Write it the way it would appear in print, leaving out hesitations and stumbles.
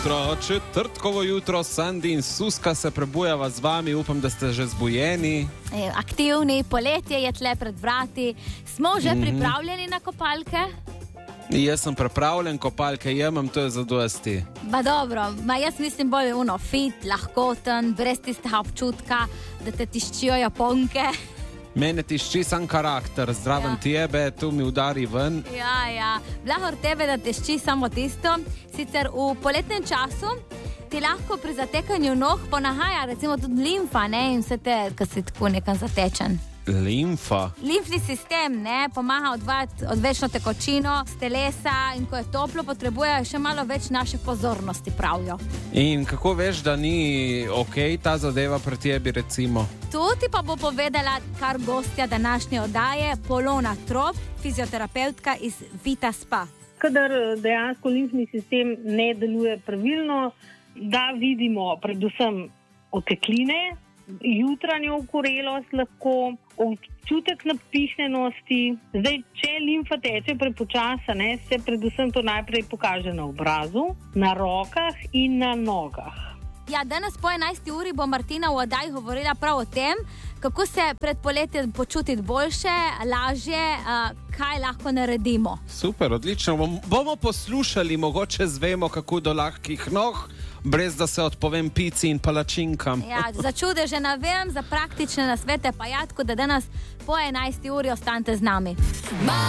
jutro, četrtkovo jutro, Sandi in Suska se prebujava z vami, upam, da ste že zbujeni. Aktivni, poletje je tle pred vrati, smo že pripravljeni na kopalke? Jaz sem pripravljen, kopalke jemam, to je zadosti. Ba dobro, jaz mislim bolj fit, lahkoten, brez tistega občutka, da te tiščijo Japonke. Mene tišči sam karakter, zdraven tebe, tu mi udari ven. Ja, blahor tebe, da tišči samo tisto. Sicer v poletnem času ti lahko pri zatekanju nog ponahaja, recimo tudi limfa, ne, in vse te, ko si tako nekam zatečen. Limfa? Limfni sistem, ne, pomaga odvajati odvečno tekočino z telesa in ko je toplo, potrebuje še malo več naše pozornosti, pravijo. In kako veš, da ni okej ta zadeva pri tebi, recimo? Tu ti pa bo povedala kar gostja današnje oddaje, Polona Trop, fizioterapeutka iz Vita Spa. Kadar dejansko limfni sistem ne deluje pravilno, da vidimo predvsem otekline, jutranjo okorelost lahko, občutek napihnjenosti. Zdaj, če limfa teče prepočasno, se predvsem to najprej pokaže na obrazu, na rokah in na nogah. Ja, danes po 11. uri bo Martina v oddaji govorila prav o tem, kako se pred poletjem počutiti boljše, lažje, kaj lahko naredimo. Super, odlično. Bomo poslušali, mogoče zvemo, kako do lahkih nog, brez da se odpovem pici in palačinkam. Ja, za čudeže ne vem, za praktične nasvete pa tako da danes po 11. uri ostanete z nami.